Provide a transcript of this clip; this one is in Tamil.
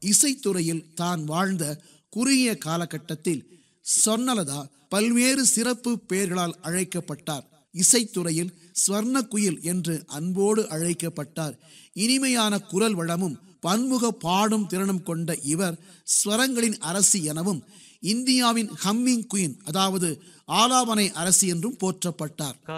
இசைத்துறையில் தான் வாழ்ந்த குறுகிய காலகட்டத்தில் சொர்ணலதா பல்வேறு சிறப்பு பெயர்களால் அழைக்கப்பட்டார். இசைத்துறையில் ஸ்வர்ண குயில் என்று அன்போடு அழைக்கப்பட்டார். இனிமையான குரல் வளமும் பன்முக பாடும் திறனும் கொண்ட இவர் ஸ்வரங்களின் அரசி எனவும் இந்தியாவின் ஹம்மிங் குயின் அதாவது ஆலாபனை அரசி என்றும் போற்றப்பட்டார்.